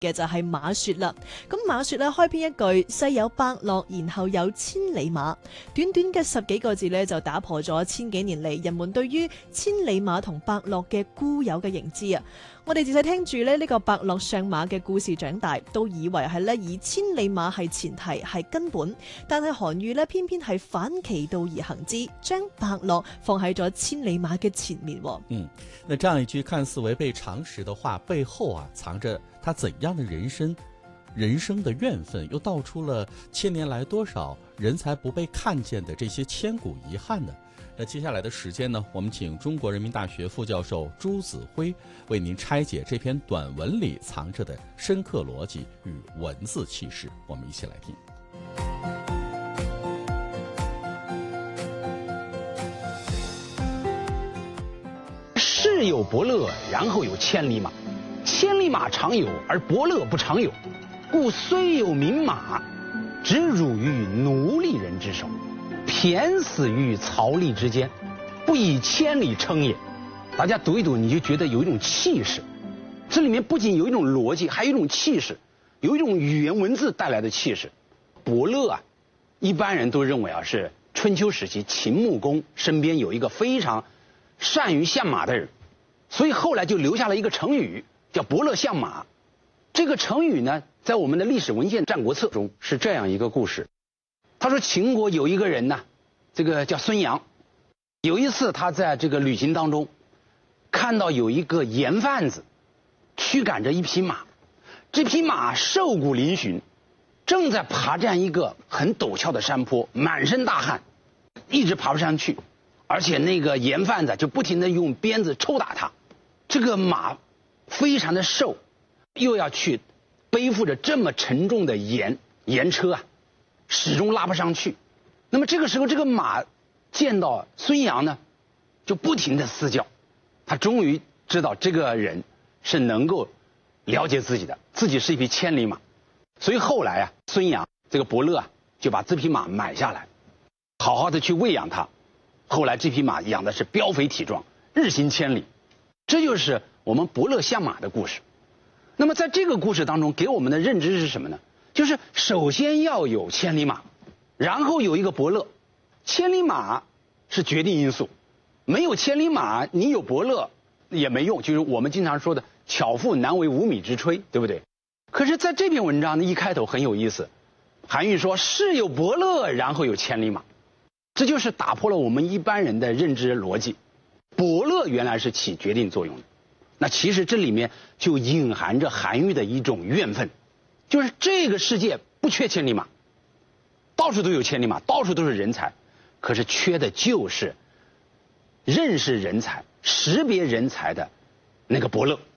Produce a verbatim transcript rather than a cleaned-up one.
嘅就係馬說啦。咁馬說咧開篇一句世有伯樂，然後有千里馬，短短嘅十幾個字咧就打破咗千幾年嚟人們對於千里馬同伯樂嘅固有嘅認知啊！我哋自細聽住咧呢個伯樂上馬嘅故事長大，都以為係咧以千里馬係前提係根本，但係韓愈咧偏偏係反其道而行之，將伯樂放喺咗千里馬嘅前面。 嗯，那這樣一句看似違背常識的話，背後啊藏着他怎樣的人生人生的怨憤，又道出了千年來多少人才不被看見的這些千古遺憾呢？那接下來的時間呢，我們請中國人民大學副教授朱子輝為您拆解這篇短文裏藏着的深刻邏輯與文字氣勢，我們一起來聽。 世有伯樂，然後有千里馬。千里馬常有，而伯樂不常有。故雖有名馬，只辱於奴隸人之手，駢死於槽枥之間，不以千里稱也。大家讀一讀，你就覺得有一種氣勢。這裡面不僅有一種邏輯，還有一種氣勢，有一種語言文字帶來的氣勢。伯樂啊，一般人都認為啊，是春秋時期秦穆公身邊有一個非常善於相馬的人，所以後來就留下了一個成語，叫伯樂相馬。這個成語呢，在我們的歷史文獻《戰國策》中是這樣一個故事。他說秦國有一個人呢，這個叫孫陽，有一次他在這個旅行當中，看到有一個鹽販子驅趕着一匹馬，這匹馬瘦骨嶙峋，正在爬佔一個很陡峭的山坡，滿身大汗，一直爬不上去，而且那個鹽販子就不停地用鞭子抽打他。這個馬非常的瘦，又要去背負着這麼沉重的鹽鹽車啊，始終拉不上去。那麼這個時候，這個馬見到孫陽呢，就不停地嘶叫。他終於知道這個人是能夠了解自己的，自己是一匹千里馬。所以後來啊，孫陽這個伯樂啊，就把這匹馬買下來，好好的去餵養它。後來這匹馬養的是膘肥體壯，日行千里。這就是我們伯樂相馬的故事。那麼在這個故事當中，給我們的認知是什麼呢？就是首先要有千里馬，然後有一個伯樂。千里馬是決定因素，沒有千里馬，你有伯樂也沒用，就是我們經常說的巧婦難為無米之炊，對不對？可是在這篇文章的一開頭很有意思，韓愈說世有伯樂，然後有千里馬，這就是打破了我們一般人的認知邏輯。伯樂原來是起決定作用的，那其實這裡面就隱含着韓愈的一種怨憤，就是這個世界不缺千里馬，到處都有千里馬，到處都是人才，可是缺的就是認識人才、識別人才的那個伯樂。